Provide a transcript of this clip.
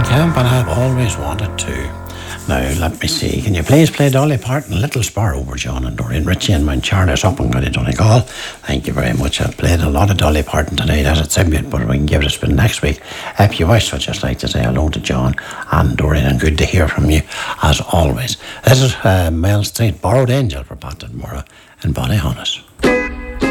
camp and I've always wanted to. Now, let me see. Can you please play Dolly Parton, Little Sparrow, over John and Doreen Ritchie and Mancharders up and Gully Donegal? Thank you very much. I've played a lot of Dolly Parton tonight as it's tribute, but we can give it a spin next week. If you wish, I'd just like to say hello to John and Doreen, and good to hear from you as always. This is Mel Street, Borrowed Angel for Pat and Mora and Bonnie Honest.